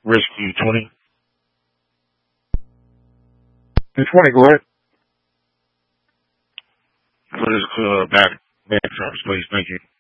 Rescue 20. The 20, go ahead. For this back trucks, please. Thank you.